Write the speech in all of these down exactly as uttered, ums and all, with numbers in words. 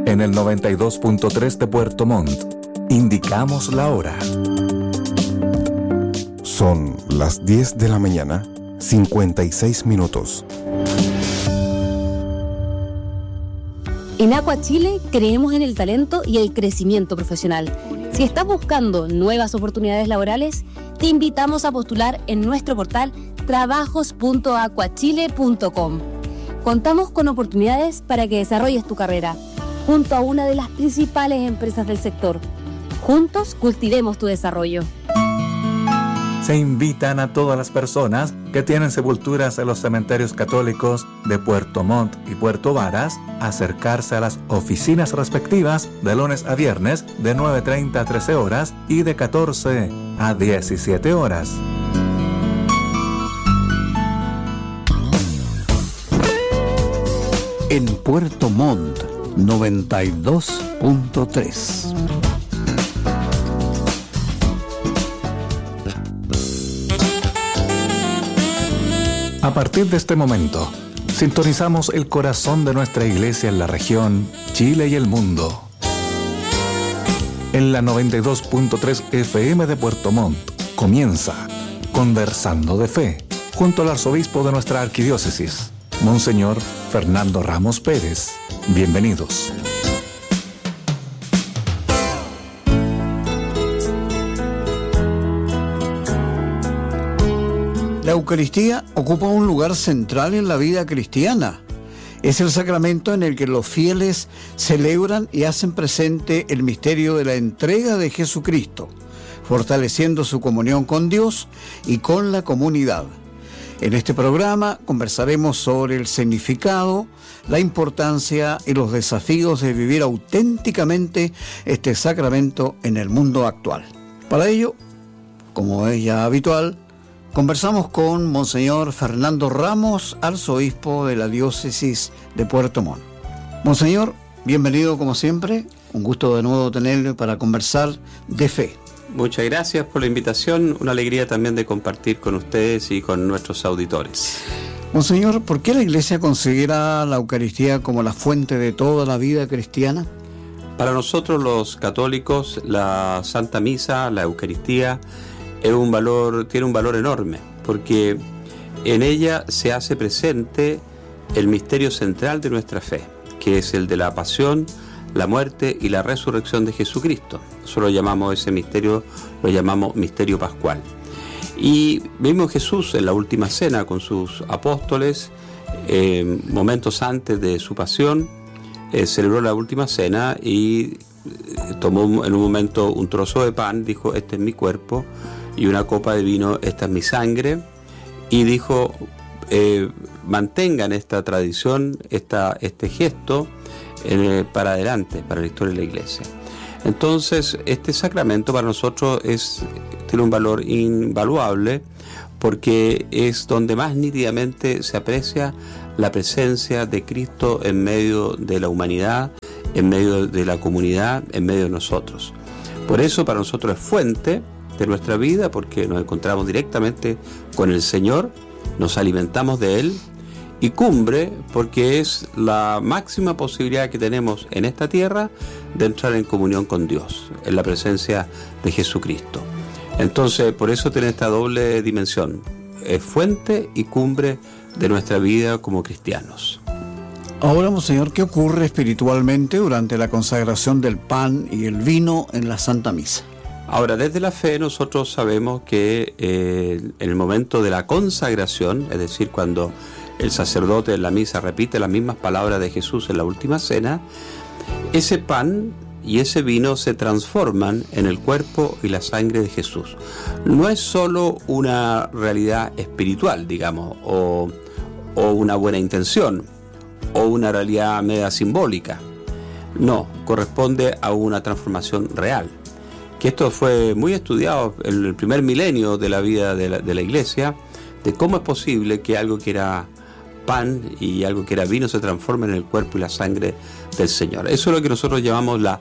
En el noventa y dos punto tres de Puerto Montt, indicamos la hora. Son las diez de la mañana, cincuenta y seis minutos. En Aqua Chile creemos en el talento y el crecimiento profesional. Si estás buscando nuevas oportunidades laborales, te invitamos a postular en nuestro portal trabajos punto aquachile punto com. Contamos con oportunidades para que desarrolles tu carrera junto a una de las principales empresas del sector. Juntos cultivemos tu desarrollo. Se invitan a todas las personas que tienen sepulturas en los cementerios católicos de Puerto Montt y Puerto Varas a acercarse a las oficinas respectivas de lunes a viernes de nueve treinta a trece horas y de catorce a diecisiete horas. En Puerto Montt, noventa y dos punto tres. A partir de este momento, sintonizamos el corazón de nuestra iglesia en la región, Chile y el mundo. En la noventa y dos punto tres F M de Puerto Montt comienza Conversando de Fe, junto al arzobispo de nuestra arquidiócesis, Monseñor Fernando Ramos Pérez. Bienvenidos. La Eucaristía ocupa un lugar central en la vida cristiana. Es el sacramento en el que los fieles celebran y hacen presente el misterio de la entrega de Jesucristo, fortaleciendo su comunión con Dios y con la comunidad. En este programa conversaremos sobre el significado, la importancia y los desafíos de vivir auténticamente este sacramento en el mundo actual. Para ello, como es ya habitual, conversamos con Monseñor Fernando Ramos, arzobispo de la diócesis de Puerto Montt. Monseñor, bienvenido como siempre. Un gusto de nuevo tenerlo para conversar de fe. Muchas gracias por la invitación. Una alegría también de compartir con ustedes y con nuestros auditores. Monseñor, ¿por qué la Iglesia considera la Eucaristía como la fuente de toda la vida cristiana? Para nosotros los católicos, la Santa Misa, la Eucaristía, es un valor, tiene un valor enorme, porque en ella se hace presente el misterio central de nuestra fe, que es el de la pasión, la muerte y la resurrección de Jesucristo. Nosotros llamamos ese misterio, lo llamamos misterio pascual. Y vimos Jesús en la última cena con sus apóstoles, eh, momentos antes de su pasión, eh, celebró la última cena y tomó en un momento un trozo de pan, dijo: este es mi cuerpo, y una copa de vino, esta es mi sangre, y dijo, eh, mantengan esta tradición, esta, este gesto eh, para adelante, para la historia de la Iglesia. Entonces, este sacramento para nosotros es, tiene un valor invaluable, porque es donde más nítidamente se aprecia la presencia de Cristo en medio de la humanidad, en medio de la comunidad, en medio de nosotros. Por eso para nosotros es fuente de nuestra vida, porque nos encontramos directamente con el Señor, nos alimentamos de Él, y cumbre porque es la máxima posibilidad que tenemos en esta tierra de entrar en comunión con Dios, en la presencia de Jesucristo. Entonces, por eso tiene esta doble dimensión, es fuente y cumbre de nuestra vida como cristianos. Ahora, Monseñor, ¿qué ocurre espiritualmente durante la consagración del pan y el vino en la Santa Misa? Ahora, desde la fe nosotros sabemos que eh, en el momento de la consagración, es decir, cuando el sacerdote en la misa repite las mismas palabras de Jesús en la última cena, ese pan y ese vino se transforman en el cuerpo y la sangre de Jesús. No es solo una realidad espiritual, digamos, o, o una buena intención, o una realidad media simbólica. No, corresponde a una transformación real. Que esto fue muy estudiado en el primer milenio de la vida de la, de la Iglesia, de cómo es posible que algo que era pan y algo que era vino se transforme en el cuerpo y la sangre del Señor. Eso es lo que nosotros llamamos la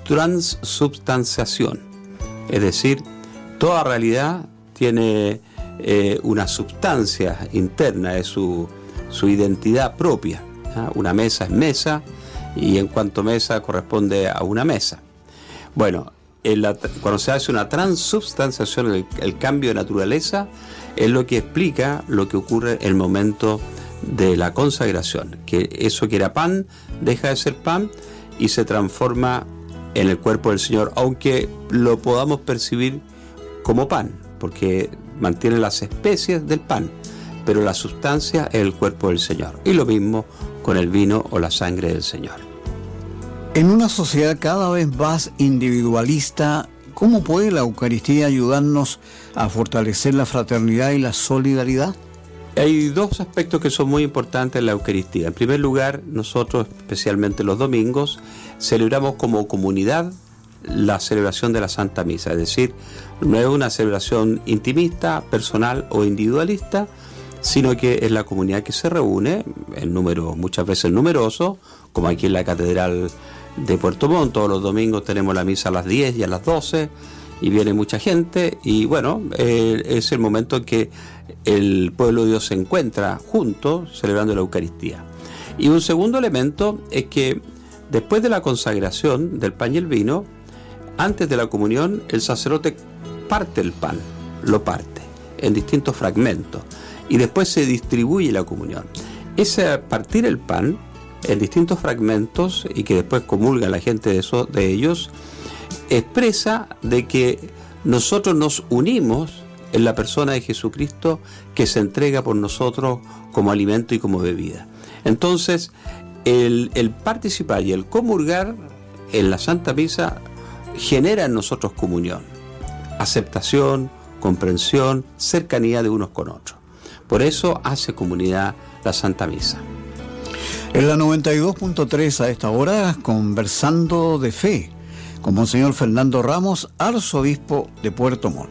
transubstanciación. Es decir, toda realidad tiene eh, una substancia interna, es su, su identidad propia. ¿Ah? Una mesa es mesa y en cuanto mesa corresponde a una mesa. Bueno, en la, cuando se hace una transubstanciación, el, el cambio de naturaleza, es lo que explica lo que ocurre en el momento de la consagración, que eso que era pan deja de ser pan y se transforma en el cuerpo del Señor, aunque lo podamos percibir como pan, porque mantiene las especies del pan, pero la sustancia es el cuerpo del Señor. Y lo mismo con el vino o la sangre del Señor. En una sociedad cada vez más individualista, ¿cómo puede la Eucaristía ayudarnos a fortalecer la fraternidad y la solidaridad? Hay dos aspectos que son muy importantes en la Eucaristía. En primer lugar, nosotros, especialmente los domingos, celebramos como comunidad la celebración de la Santa Misa, es decir, no es una celebración intimista, personal o individualista, sino que es la comunidad que se reúne, en número muchas veces numeroso, como aquí en la Catedral de Puerto Montt. Todos los domingos tenemos la misa a las diez y a las doce, y viene mucha gente, y bueno, eh, es el momento en que el pueblo de Dios se encuentra juntos celebrando la Eucaristía. Y un segundo elemento es que después de la consagración del pan y el vino, antes de la comunión, el sacerdote parte el pan, lo parte en distintos fragmentos, y después se distribuye la comunión. Ese partir el pan en distintos fragmentos, y que después comulga la gente de, eso, de ellos, expresa de que nosotros nos unimos en la persona de Jesucristo, que se entrega por nosotros como alimento y como bebida. Entonces, el, el participar y el comulgar en la Santa Misa genera en nosotros comunión, aceptación, comprensión, cercanía de unos con otros. Por eso hace comunidad la Santa Misa. En la noventa y dos punto tres a esta hora, conversando de fe con Monseñor Fernando Ramos, arzobispo de Puerto Montt.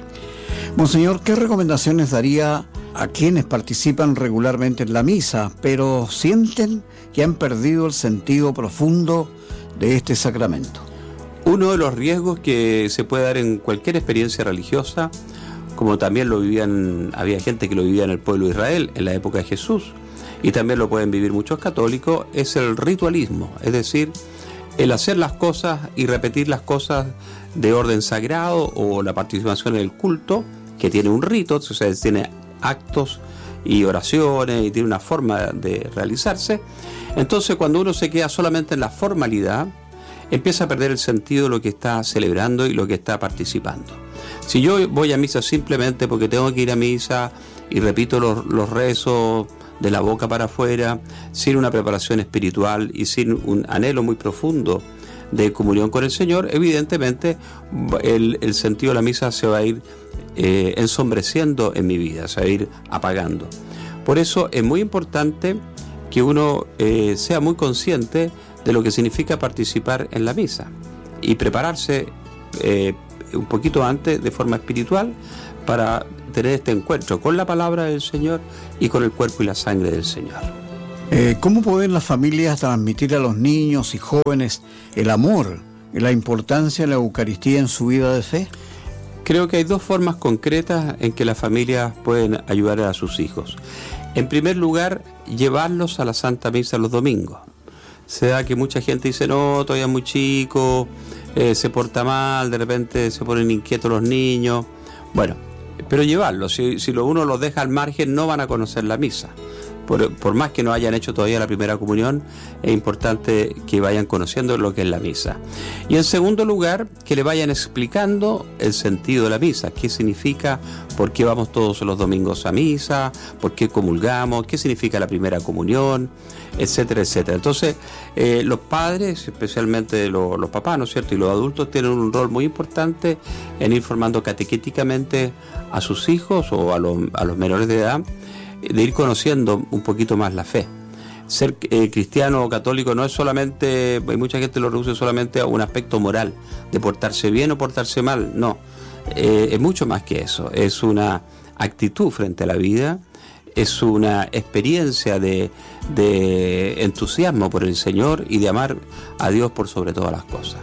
Monseñor, ¿qué recomendaciones daría a quienes participan regularmente en la misa, pero sienten que han perdido el sentido profundo de este sacramento? Uno de los riesgos que se puede dar en cualquier experiencia religiosa, como también lo vivían, había gente que lo vivía en el pueblo de Israel en la época de Jesús, y también lo pueden vivir muchos católicos, es el ritualismo, es decir, el hacer las cosas y repetir las cosas de orden sagrado, o la participación en el culto, que tiene un rito, o sea, tiene actos y oraciones y tiene una forma de realizarse. Entonces, cuando uno se queda solamente en la formalidad, empieza a perder el sentido de lo que está celebrando y lo que está participando. Si yo voy a misa simplemente porque tengo que ir a misa y repito los, los rezos de la boca para afuera, sin una preparación espiritual y sin un anhelo muy profundo de comunión con el Señor, evidentemente el, el sentido de la misa se va a ir eh, ensombreciendo en mi vida, se va a ir apagando. Por eso es muy importante que uno eh, sea muy consciente de lo que significa participar en la misa y prepararse eh, un poquito antes de forma espiritual para tener este encuentro con la palabra del Señor y con el cuerpo y la sangre del Señor. Eh, ¿Cómo pueden las familias transmitir a los niños y jóvenes el amor y la importancia de la Eucaristía en su vida de fe? Creo que hay dos formas concretas en que las familias pueden ayudar a sus hijos. En primer lugar, llevarlos a la Santa Misa los domingos. Se da que mucha gente dice, no, todavía es muy chico, eh, se porta mal, de repente se ponen inquietos los niños. Bueno, pero llevarlos, si, si uno los deja al margen, no van a conocer la misa. Por, por más que no hayan hecho todavía la primera comunión, es importante que vayan conociendo lo que es la misa. Y en segundo lugar, que le vayan explicando el sentido de la misa, qué significa, por qué vamos todos los domingos a misa, por qué comulgamos, qué significa la primera comunión, etcétera, etcétera. Entonces, eh, los padres, especialmente los, los papás, ¿no es cierto?, y los adultos tienen un rol muy importante en ir formando catequéticamente a sus hijos o a los, a los menores de edad, de ir conociendo un poquito más la fe. Ser eh, cristiano o católico no es solamente, hay mucha gente lo reduce solamente a un aspecto moral, de portarse bien o portarse mal, no, eh, es mucho más que eso, es una actitud frente a la vida, es una experiencia de, de entusiasmo por el Señor y de amar a Dios por sobre todas las cosas.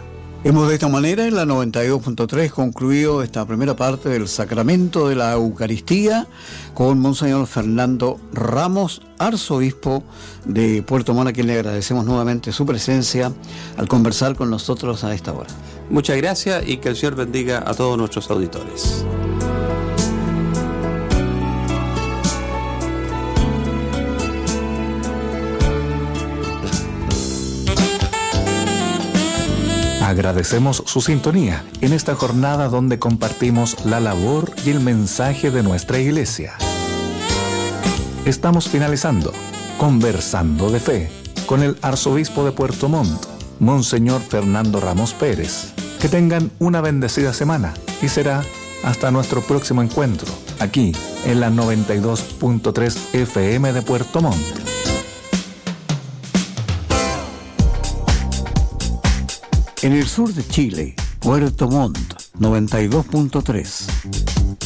Hemos de esta manera en la noventa y dos punto tres concluido esta primera parte del Sacramento de la Eucaristía con Monseñor Fernando Ramos, arzobispo de Puerto Montt, a quien le agradecemos nuevamente su presencia al conversar con nosotros a esta hora. Muchas gracias y que el Señor bendiga a todos nuestros auditores. Agradecemos su sintonía en esta jornada donde compartimos la labor y el mensaje de nuestra iglesia. Estamos finalizando Conversando de Fe con el arzobispo de Puerto Montt, Monseñor Fernando Ramos Pérez. Que tengan una bendecida semana y será hasta nuestro próximo encuentro aquí en la noventa y dos punto tres F M de Puerto Montt. En el sur de Chile, Puerto Montt, noventa y dos punto tres.